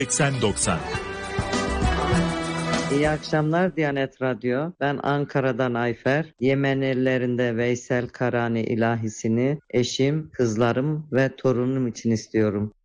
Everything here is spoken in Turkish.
80-90. İyi akşamlar Diyanet Radyo. Ben Ankara'dan Ayfer. Yemen ellerinde Veysel Karani ilahisini eşim, kızlarım ve torunum için istiyorum.